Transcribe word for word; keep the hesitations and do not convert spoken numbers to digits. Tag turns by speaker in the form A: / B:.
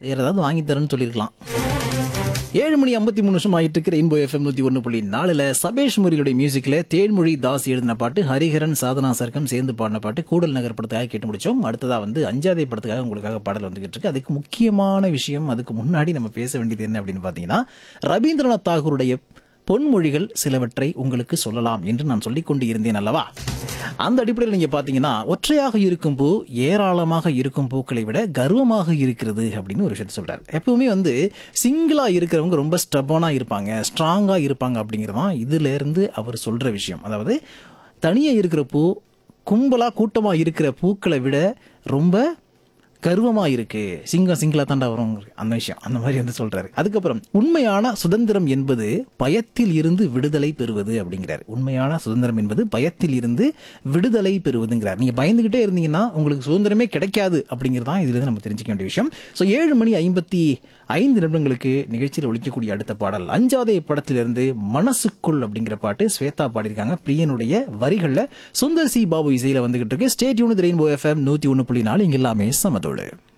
A: வேற ஏதாவது வாங்கி தரேன்னு சொல்லியிருக்கலாம். ஏழு மணி ஐம்பத்தி மூணு நிமிஷம் ஆயிட்டு இருக்கிற ரெயின்போ எஃப்எம் நூற்றி ஒன்று புள்ளி நாலுல சபேஷ் முரிகளுடைய மியூசிக்கில் தேன்மொழி தாஸ் எழுதின பாட்டு, ஹரிஹரன் சாதனா சர்க்கம் சேர்ந்து பாடின பாட்டு கூடல் நகர் படத்துக்காக கேட்டு முடிச்சோம். அடுத்ததா வந்து அஞ்சாதே படத்துக்காக உங்களுக்காக பாடல் வந்துகிட்டு இருக்கு. அதுக்கு முக்கியமான விஷயம், அதுக்கு முன்னாடி நம்ம பேச வேண்டியது என்ன அப்படின்னு பார்த்தீங்கன்னா, ரவீந்திரநாத் தாகூருடைய பொன்மொழிகள் சிலவற்றை உங்களுக்கு சொல்லலாம் என்று நான் சொல்லிக் கொண்டு இருந்தேன் அல்லவா? அந்த அடிப்படையில் நீங்க பாத்தீங்கன்னா, ஒற்றையாக இருக்கும் பூ ஏராளமாக இருக்கும் பூக்களை விட கர்வமாக இருக்கிறது அப்படின்னு ஒரு விஷயத்தை சொல்றாரு. எப்பவுமே வந்து சிங்கிளா இருக்கிறவங்க ரொம்ப ஸ்டபனா இருப்பாங்க, ஸ்ட்ராங்கா இருப்பாங்க அப்படிங்கிறதான் இதுல இருந்து அவர் சொல்ற விஷயம். அதாவது தனியா இருக்கிற பூ கும்பலா கூட்டமா இருக்கிற பூக்களை விட ரொம்ப கர்வமா இருக்கு, சிங்கம் சிங்கிளா தாண்டா வரும், அந்த விஷயம் அந்த மாதிரி வந்து சொல்றாரு. அதுக்கப்புறம் உண்மையான சுதந்திரம் என்பது பயத்தில் இருந்து விடுதலை பெறுவது அப்படிங்கிறாரு. உண்மையான சுதந்திரம் என்பது பயத்தில் இருந்து விடுதலை பெறுவதுங்கிறார். நீங்க பயந்துகிட்டே இருந்தீங்கன்னா உங்களுக்கு சுதந்திரமே கிடைக்காது அப்படிங்கிறதான் இதுல இருந்து நம்ம தெரிஞ்சுக்க வேண்டிய விஷயம். ஸோ ஏழு மணி ஐம்பத்தி ஐந்து நிமிடங்களுக்கு நிகழ்ச்சியில் ஒழிக்கக்கூடிய அடுத்த பாடல் அஞ்சாதே படத்திலிருந்து மனசுக்குள் அப்படிங்கிற பாட்டு ஸ்வேதா பாடியிருக்காங்க. பிரியனுடைய வரிகள்ல சுந்தர் சி பாபு இசையில வந்துகிட்டு இருக்கு. Stay tune with rainbow FM நூத்தி ஒன்று புள்ளி நாலு. இங்க எல்லாமே சமதோடு.